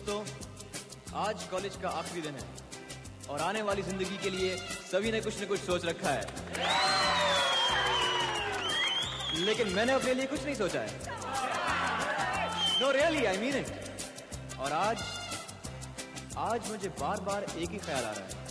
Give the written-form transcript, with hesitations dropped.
तो आज कॉलेज का आखिरी दिन है और आने वाली जिंदगी के लिए सभी ने कुछ न कुछ सोच रखा है, लेकिन मैंने अपने लिए कुछ नहीं सोचा है। No really, I mean it. और आज मुझे बार बार एक ही ख्याल आ रहा है